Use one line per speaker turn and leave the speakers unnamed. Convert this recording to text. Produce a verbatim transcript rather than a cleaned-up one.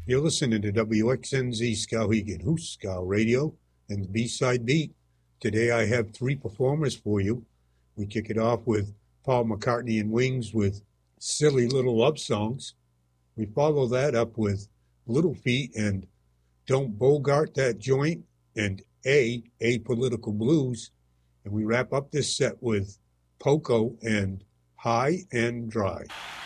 You're listening to W X N Z Skowhegan Hooskow Radio and the B-Side Beat. Today I have three performers for you. We kick it off with Paul McCartney and Wings with Silly Little Love Songs. We follow that up with Little Feat and Don't Bogart That Joint and A, A Political Blues. And we wrap up this set with Poco and High and Dry.